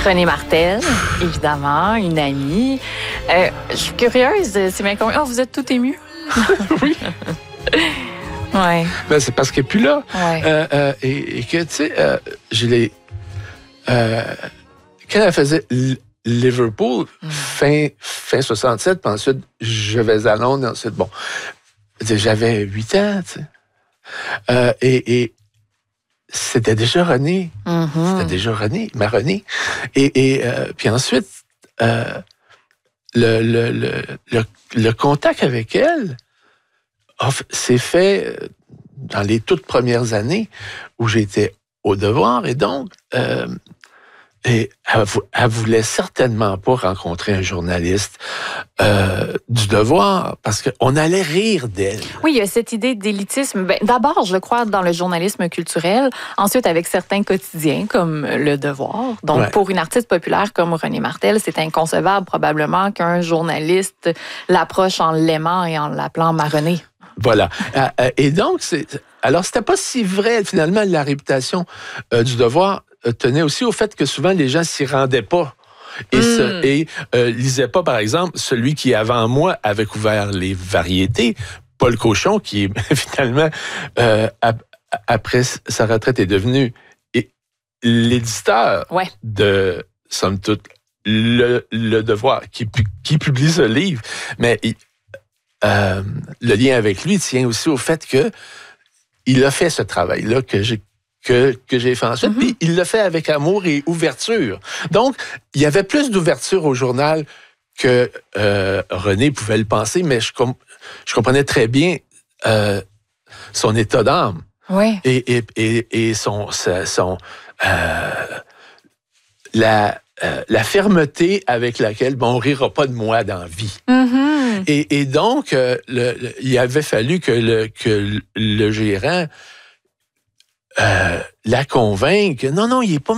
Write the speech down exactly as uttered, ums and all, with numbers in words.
René Martel, évidemment, une amie. Euh, je suis curieuse, c'est bien combien? Oh, vous êtes tout ému? Oui. Ouais. Ben, c'est parce qu'elle n'est plus là. Ouais. Euh, euh, et, et que, tu sais, euh, je l'ai... Euh, quand elle faisait Liverpool, mm. fin, fin soixante-sept, puis ensuite, je vais à Londres, ensuite, bon, j'avais huit ans, tu sais. Euh, et, et c'était déjà René. Mm-hmm. C'était déjà René, ma René. Et, et euh, puis ensuite, euh, le, le, le, le, le contact avec elle s'est fait dans les toutes premières années où j'étais au Devoir. Et donc, euh, et elle, elle voulait certainement pas rencontrer un journaliste euh, du Devoir parce qu'on allait rire d'elle. Oui, il y a cette idée d'élitisme. Ben, d'abord, je crois, dans le journalisme culturel. Ensuite, avec certains quotidiens comme Le Devoir. Donc, ouais. Pour une artiste populaire comme René Martel, c'est inconcevable probablement qu'un journaliste l'approche en l'aimant et en l'appelant ma René. Voilà. Et donc, c'est... alors, c'était pas si vrai, finalement, la réputation euh, du Devoir tenait aussi au fait que souvent, les gens s'y rendaient pas et, mm. se, et euh, lisaient pas, par exemple, celui qui, avant moi, avait couvert les variétés, Paul Cauchon, qui, finalement, euh, ap- après sa retraite, est devenu et, l'éditeur ouais. de, somme toute, le, le Devoir, qui, qui publie ce livre. Mais... Il, Euh, le lien avec lui tient aussi au fait que il a fait ce travail-là que j'ai que, que j'ai fait ensuite, mm-hmm. puis il l'a fait avec amour et ouverture. Donc, il y avait plus d'ouverture au journal que euh, René pouvait le penser, mais je, com- je comprenais très bien euh, son état d'âme. Oui. Et, et, et, et son... son euh, la... Euh, la fermeté avec laquelle bon, on ne rira pas de moi dans la vie. Mm-hmm. Et, et donc, euh, le, le, il avait fallu que le, que le gérant euh, la convainque. Non, non, il n'est pas